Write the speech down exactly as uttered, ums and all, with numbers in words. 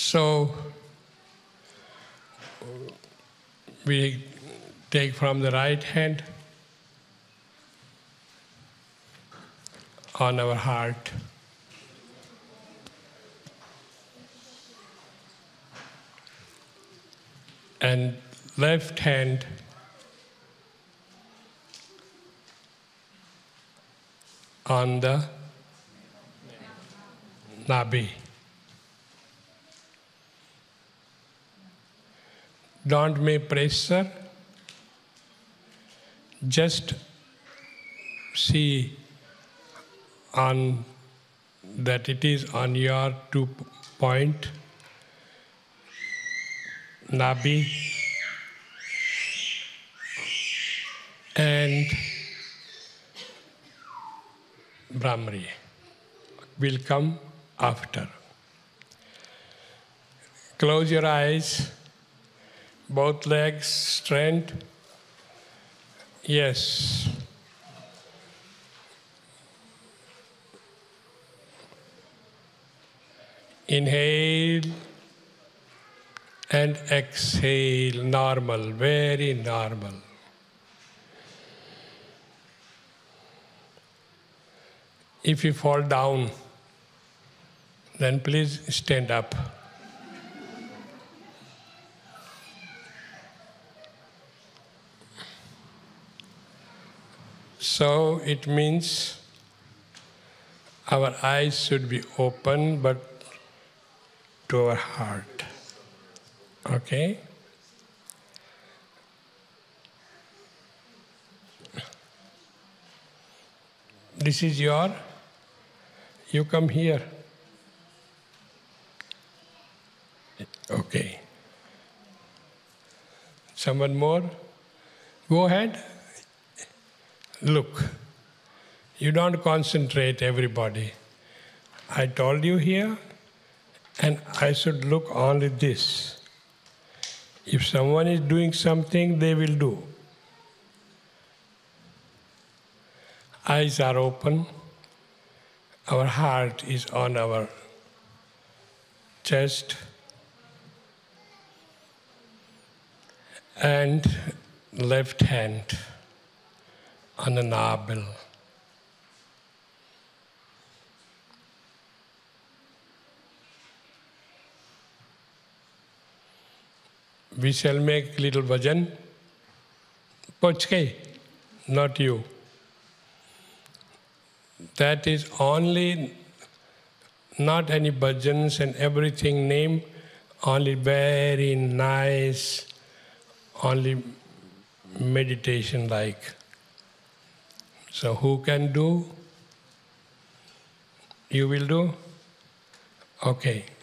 So we take from the right hand on our heart. And left hand on the Nabi. Don't make pressure. Just see on that it is on your two point Nabi and Brahmari will come after. Close your eyes, both legs straight. Yes. Inhale and exhale, normal, very normal. If you fall down, then please stand up. So it means our eyes should be open, but to our heart. Okay? This is your, you come here. Okay. Someone more? Go ahead. Look. You don't concentrate, everybody. I told you here, and I should look only this. If someone is doing something, they will do. Eyes are open. Our heart is on our chest. And left hand on the navel. We shall make little bhajan. Pochke, not you. That is only, not any bhajans and everything name, only very nice, only meditation like. So who can do? You will do? Okay.